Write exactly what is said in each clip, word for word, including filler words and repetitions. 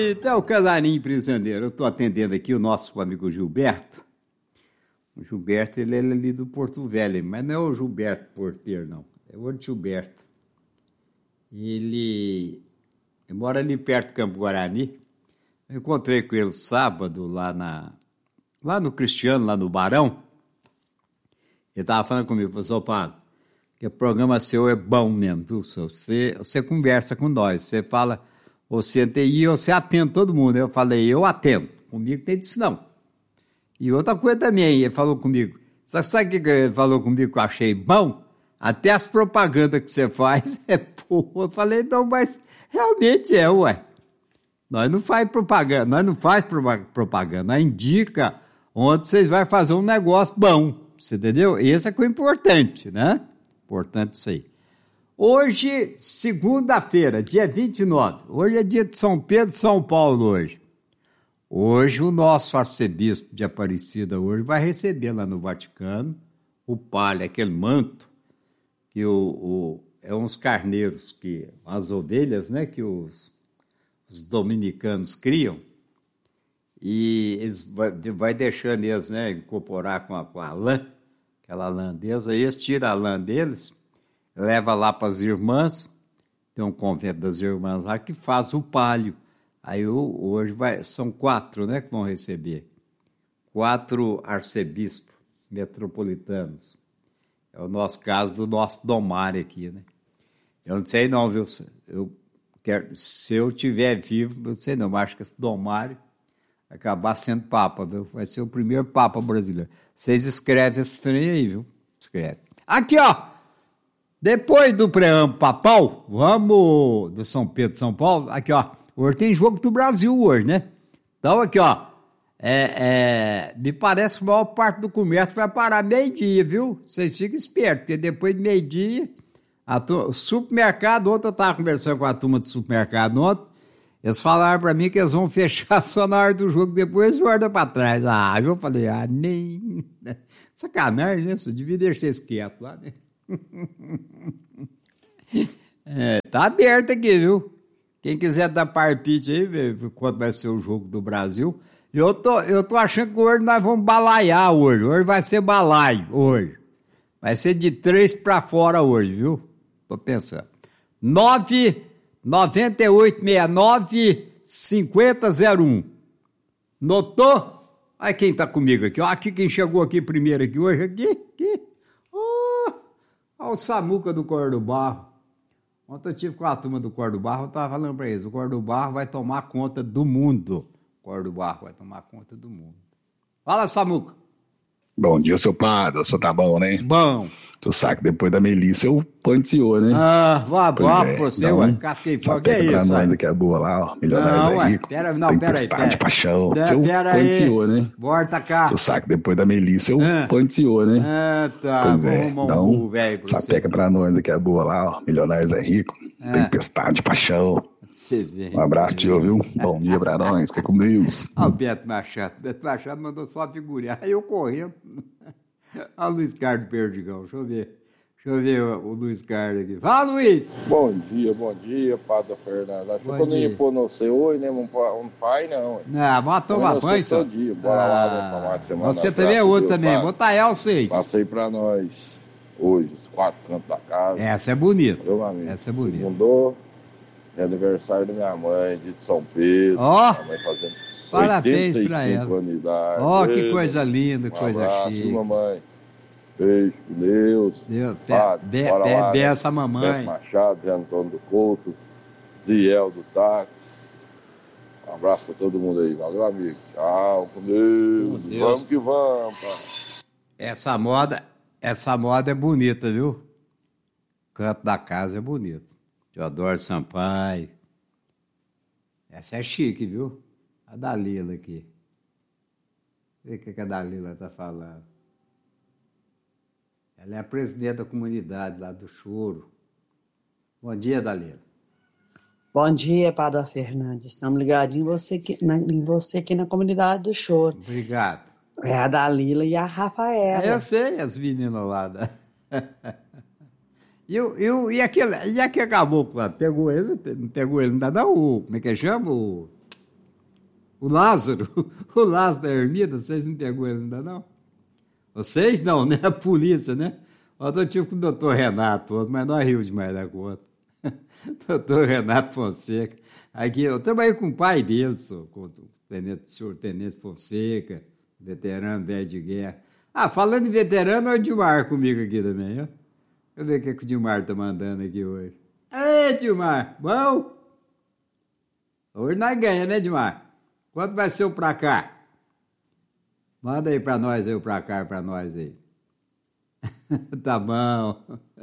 Então, Casarinho Prisioneiro, eu estou atendendo aqui o nosso amigo Gilberto. O Gilberto, ele é ali do Porto Velho, mas não é o Gilberto Porteiro, não. É o outro Gilberto. Ele, ele mora ali perto do Campo Guarani. Eu encontrei com ele sábado lá, na, lá no Cristiano, lá no Barão. Ele estava falando comigo, falou, seu Paulo, que o programa seu é bom mesmo, viu? Você, você conversa com nós, você fala, você e você atende todo mundo. Eu falei, eu atendo, comigo tem disso não. E outra coisa também, ele falou comigo, sabe, sabe o que ele falou comigo que eu achei bom? Até as propagandas que você faz é boa. Eu falei, não, mas realmente é, ué. Nós não faz propaganda, nós não faz propaganda, nós indica onde vocês vão fazer um negócio bom, você entendeu? Esse é que é o importante, né? Importante isso aí. Hoje, segunda-feira, dia vinte e nove, hoje é dia de São Pedro e São Paulo hoje. Hoje o nosso arcebispo de Aparecida hoje vai receber lá no Vaticano o palha, aquele manto, que o, o, é uns carneiros, que, as ovelhas, né, que os, os dominicanos criam, e eles vai, vai deixando eles, né, incorporar com a, com a lã, aquela lã deles, aí eles tiram a lã deles, leva lá para as irmãs, tem um convento das irmãs lá que faz o palio. Aí hoje vai, são quatro, né, que vão receber. Quatro arcebispos metropolitanos. É o nosso caso do nosso Dom Mário aqui, né? Eu não sei não, viu? Eu quero, se eu estiver vivo, eu não sei não, mas acho que esse Dom Mário vai acabar sendo papa, viu? Vai ser o primeiro papa brasileiro. Vocês escrevem esse trem aí, viu? Escreve. Aqui, ó! Depois do preâmbulo papal, vamos do São Pedro de São Paulo, aqui, ó. Hoje tem jogo do Brasil hoje, né? Então, aqui, ó, é, é, me parece que a maior parte do comércio vai parar meio-dia, viu? Vocês ficam espertos, porque depois de meio-dia, o supermercado, ontem eu estava conversando com a turma do supermercado ontem, eles falaram para mim que eles vão fechar só na hora do jogo, depois eles guardam para trás. Ah, eu falei, ah, nem... Sacanagem, né? Você devia deixar isso quieto lá, né? É, tá aberto aqui, viu? Quem quiser dar palpite aí, ver quando vai ser o jogo do Brasil. Eu tô, eu tô achando que hoje nós vamos balaiar hoje. Hoje vai ser balaio, hoje. Vai ser de três para fora hoje, viu? Tô pensando. nove nove oito seis nove cinco zero zero um. Notou? Olha quem tá comigo aqui. Olha aqui quem chegou aqui primeiro aqui hoje. Aqui, aqui. Oh, olha o Samuca do Cor do Barro. Ontem eu tive com a turma do Cor do Barro, eu estava falando para eles, o Cor do Barro vai tomar conta do mundo. O Cor do Barro vai tomar conta do mundo. Fala, Samuca. Bom dia, seu padre. O senhor tá bom, né? Bom. Tu sabe que depois da Melissa eu panteou, né? Ah, vá, vá pra você, ué. Casquei fogo, que é isso? Pra nós aqui é boa lá, ó. Milionários é rico. Pera, não, pera aí, pera. de paixão. Da, Seu pera panteou, aí. né? Volta cá. Tu sabe que depois da Melissa eu ah. panteou, né? Ah, tá. Pois é. Então, um velho pra sapeca pra nós aqui é boa lá, ó. Milionários é rico. Ah. Tempestade de paixão. Você vê. Um abraço, tio, viu? Bom dia pra nós. Fica com Deus. Olha o Beto Machado. Beto Machado mandou só a figurinha. Aí eu correndo. Olha o Luiz Carlos Perdigão. Deixa eu ver. Deixa eu ver o, o Luiz Carlos aqui. Fala, Luiz! Bom dia, bom dia, Padre Fernando. Acho que eu não ia pôr no C hoje, né? Não faz, não. Não, vamos tomar banho, só. Dia. Bora ah, lá, né? Pra mais semana. Você também é outro Deus, também. Padre. Botar El seis. Passei pra nós hoje, os quatro cantos da casa. Essa é bonita. Meu amigo. Essa é bonita. Segundou, é aniversário da minha mãe, dia de São Pedro. Ó! Oh, minha mãe fazendo parabéns pra ela. Ó, oh, que coisa linda, um coisa abraço, chique. mamãe. Beijo com Deus. Deus Padre, be, be, be, be essa mamãe. Beto Machado, Zé Antônio do Couto, Ziel do Táxi. Um abraço pra todo mundo aí. Valeu, amigo. Tchau, com Deus. Deus. Vamos que vamos, pai. Essa moda, essa moda é bonita, viu? O canto da casa é bonito. Teodoro Sampaio. Essa é chique, viu? A Dalila aqui. Vê o que a Dalila tá falando. Ela é a presidente da comunidade lá do Choro. Bom dia, Dalila. Bom dia, Padre Fernandes. Estamos ligadinhos em você, aqui, na, em você aqui na comunidade do Choro. Obrigado. É a Dalila e a Rafaela. Eu sei, as meninas lá. Da... e, o, e, aquele, e aquele caboclo lá? Pegou ele? Não pegou ele? Não dá não? O, como é que chama? O... O Lázaro, o Lázaro da Ermida, vocês não pegou ele ainda não? Vocês não, né? A polícia, né? Ontem eu tive com o doutor Renato, mas nós rimos demais da conta. doutor Renato Fonseca. Aqui, eu trabalhei com o pai dele, só, com o tenente, o senhor Tenente Fonseca, veterano velho de guerra. Ah, falando em veterano, olha o Dilmar comigo aqui também, ó. Deixa eu ver o que, é que o Dilmar tá mandando aqui hoje. Ei, Dilmar, bom? Hoje nós ganhamos, né, Dilmar? Quanto vai ser o pra cá? Manda aí pra nós aí o pra cá, pra nós aí. Tá bom.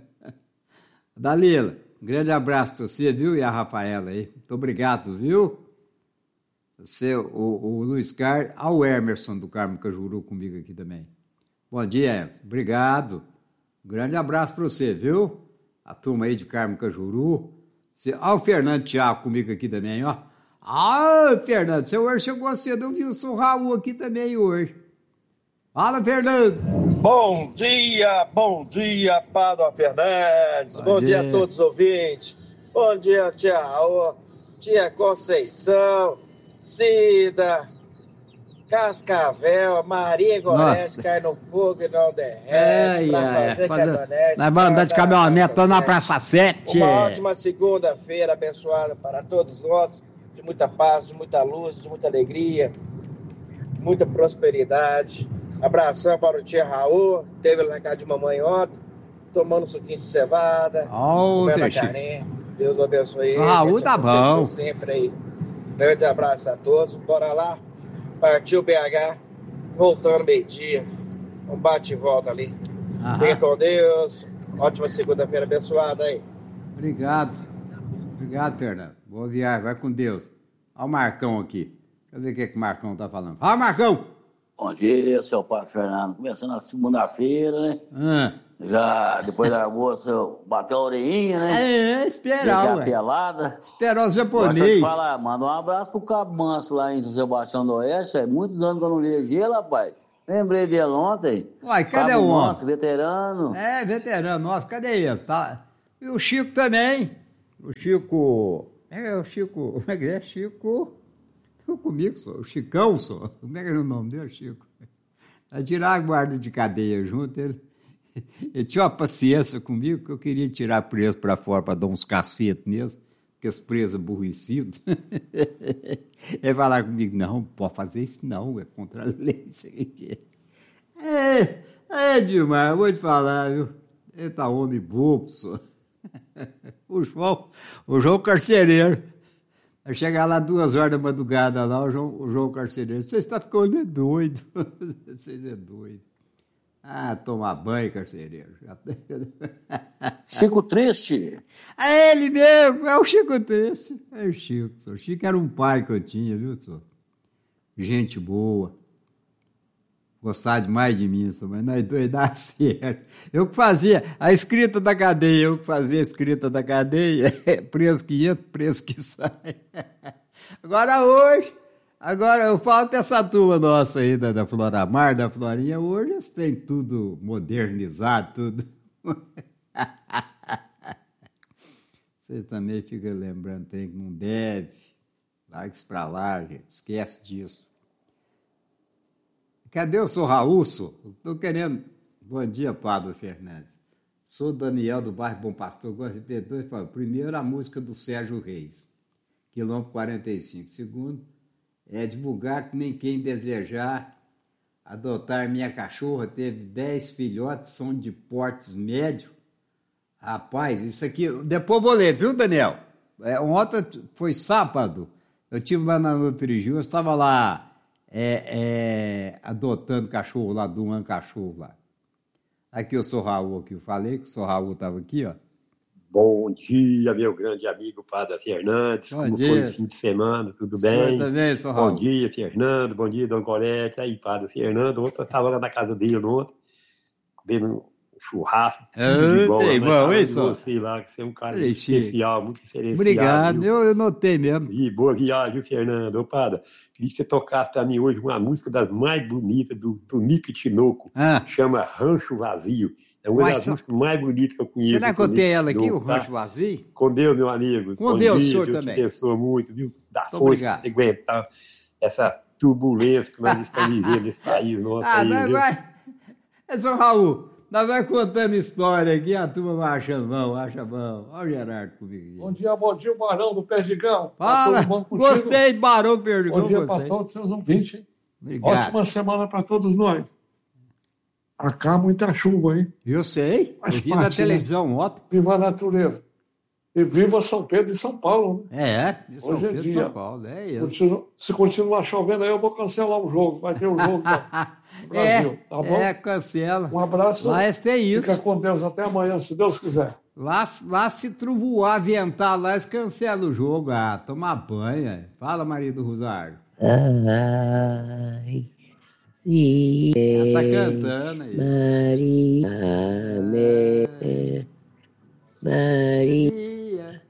Dalila, um grande abraço pra você, viu? E a Rafaela aí. Muito obrigado, viu? Você, o, o Luiz Carlos, ao Emerson do Carmo Cajuru comigo aqui também. Bom dia, Emerson. Obrigado. Um grande abraço pra você, viu? A turma aí de Carmo Cajuru. Você, ó, o Fernando Thiago comigo aqui também, ó. Ah, Fernando, você hoje chegou cedo, eu vi o seu Raul aqui também hoje. Fala, Fernando. Bom dia, bom dia, Padre Fernandes. Bom, bom dia. dia a todos os ouvintes. Bom dia, tia Raul, tia Conceição, Cida, Cascavel, Maria Gorete, cai no fogo e não derrete. Ai, pra ai, fazer fazer... caminhonete. Nós vamos andar de caminhonete, tô na Praça sete. Uma ótima segunda-feira abençoada para todos nós, de muita paz, de muita luz, de muita alegria, muita prosperidade. Abração para o tia Raul, teve lá na casa de mamãe ontem, tomando um suquinho de cevada, oh, comendo a carinha. Deus o abençoe. O Raul tá bom. Sempre aí. Grande abraço a todos. Bora lá. Partiu B H, voltando meio-dia. Um bate e volta ali. Fiquem com Deus. Ótima segunda-feira abençoada aí. Obrigado. Obrigado, Fernando. Boa viagem, vai com Deus. Olha o Marcão aqui. Deixa eu ver o que, é que o Marcão tá falando. Fala, Marcão! Bom dia, seu Padre Fernando. Começando na segunda-feira, né? Ah. Já depois da almoço bateu a orelhinha, né? É, esperar, já ué. pelada. Esperar os japoneses. Deixa eu te falar, manda um abraço pro Cabo Manso lá em São Sebastião do Oeste. É muitos anos que eu não vejo ele, rapaz. Lembrei dele ontem. Uai, cadê Cabo o homem? Manso, veterano. É, veterano. Nossa, cadê ele? Tá... E o Chico também. O Chico... É, o Chico... Como é que é? Chico... Ficou comigo, só. O Chicão, só. Como é que era o nome dele, Chico? Vai tirar a guarda de cadeia junto, ele... Ele tinha uma paciência comigo que eu queria tirar preso para fora para dar uns cacetes mesmo, porque os presos aborrecidos. Ele falar comigo, não, pode fazer isso não, é contra a lei, isso aqui. É, é Dilmar, eu vou te falar, viu? Ele tá homem bobo, só. O João, o João Carcereiro. Vai chegar lá duas horas da madrugada lá, o João, o João Carcereiro. Você está ficando doido. Vocês é doido. Ah, tomar banho, carcereiro. Chico Triste. É ele mesmo, é o Chico Triste. É o Chico. O Chico era um pai que eu tinha, viu, senhor? Gente boa. Gostava demais de mim, senhor, mas nós dois dá certo. Eu que fazia a escrita da cadeia, eu que fazia a escrita da cadeia, preso que entra, preso que sai. Agora hoje... Agora, eu falo para essa turma nossa aí da, da Floramar, da Florinha, hoje eles têm tudo modernizado, tudo. Vocês também ficam lembrando, tem que não deve. Larga isso para lá, gente, esquece disso. Cadê o seu Raul, senhor? Estou querendo... Bom dia, Padre Fernandes. Sou Daniel do bairro Bom Pastor, gosto de ver dois. Primeiro, a música do Sérgio Reis, quilômetro quarenta e cinco. Segundo, é divulgar que nem quem desejar adotar minha cachorra, teve dez filhotes, são de portes médios. Rapaz, isso aqui... Depois vou ler, viu, Daniel? É, ontem foi sábado, eu estive lá na Nutrigil, eu estava lá é, é, adotando cachorro lá, doando cachorro lá. Aqui eu sou Raul, aqui eu falei que o seu Raul estava aqui, ó. Bom dia, meu grande amigo Padre Fernandes. Bom Como dia. foi o fim de semana? Tudo O bem? senhor também, seu Raul. Bom dia, Fernando. Bom dia, Dona Gorete. Aí, Padre Fernando. Ontem eu estava lá na casa dele ontem, comendo um churrasco. Tudo de bom. Ei, bom, hein, só? Você lá, que você é um cara Ei, especial, muito diferenciado. Obrigado, viu? eu, eu notei mesmo. E boa viagem, viu, Fernando? Ô, Padre, queria que você tocasse para mim hoje uma música das mais bonitas do Tonico e Tinoco. Ah. Chama Rancho Vazio. É uma Uai, das só... músicas mais bonitas que eu conheço. Será que eu tenho ela aqui, do, o Rancho Vazio? Com Deus, meu amigo. Com Deus, dia, senhor Deus também. te abençoe muito, viu? Dá Muito força obrigado. pra você aguentar essa turbulência que nós estamos vivendo nesse país nosso ah, aí, nós viu? vai... É, São Raul, nós vai contando história aqui, a turma vai achando bom, acha bom. Olha o Gerardo comigo. Bom dia, bom dia, Barão do Perdigão. Fala, gostei do Barão do Perdigão. Bom dia para todos os seus ouvintes, hein? Obrigado. Ótima semana para todos nós. Acá muita chuva, hein? Eu sei, Faz eu vi na parte, televisão né? ontem. Viva a natureza. E viva São Pedro e São Paulo, né? É, de São Hoje é Pedro e dia. São Paulo, é isso. Continua- Se continuar chovendo aí, eu vou cancelar o jogo. Vai ter um jogo no Brasil, é, tá bom? É, cancela. Um abraço. Lá é tem isso. Fica com Deus até amanhã, se Deus quiser. Lá, lá se trovoar, ventar lá, eles cancelam o jogo. Ah, tomar banho. é. Fala, Maria do Rosário. Ai, Ela tá cantando aí. Maria, Amém, Maria,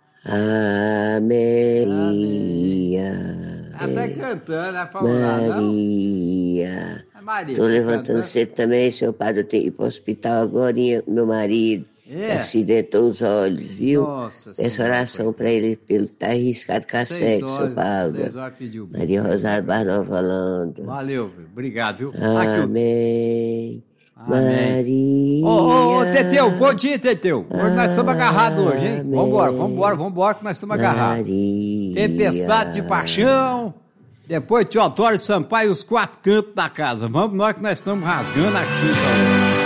Maria, Ela tá cantando, ela falou lá, não? Maria. É Maria. Tô você levantando canta? cedo também, seu padre. Eu tenho que ir pro hospital agora. Meu marido É. acidentou os olhos, viu? Nossa Peço Senhora, oração pra ele, pelo tá arriscado com a Seis seca, seu horas, padre. seis horas pediu. Maria Rosário Barnol falando. Valeu, viu? Obrigado, viu? Aqui, o- Amém. Amém. Maria. Ô, ô, ô, Teteu, bom dia, Teteu. Hoje nós estamos agarrados hoje, hein? Amém. Vambora, vambora, vambora, que nós estamos agarrados. Maria. Tempestade de paixão. Depois Teodoro Sampaio e os quatro cantos da casa. Vamos nós que nós estamos rasgando aqui, então.